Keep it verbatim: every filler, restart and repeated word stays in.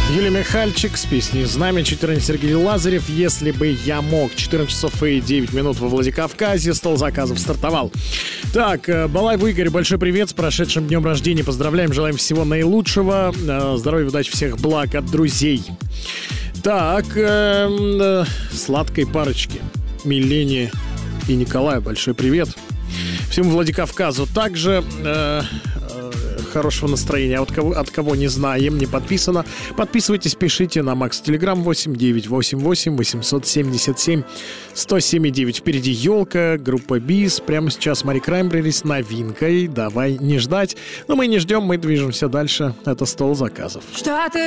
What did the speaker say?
Юлия Михальчик с песней «Знамя», четырнадцать Сергей Лазарев. «Если бы я мог». четырнадцать часов и девять минут во Владикавказе. Стол заказов стартовал. Так, Балаеву Игорь, большой привет с прошедшим днем рождения. Поздравляем, желаем всего наилучшего. Здоровья, удачи, всех благ от друзей. Так, э, э, сладкой парочке Милене и Николаю большой привет. Всему Владикавказу также э, э, хорошего настроения. От кого, от кого не знаем, не подписано. Подписывайтесь, пишите на Макс Телеграм восемь девятьсот восемьдесят восемь восемьсот семьдесят семь сто семь девять. Впереди елка, группа Бис. Прямо сейчас Мари Краймбрери с новинкой. Давай не ждать. Но мы не ждем, мы движемся дальше. Это стол заказов. Что ты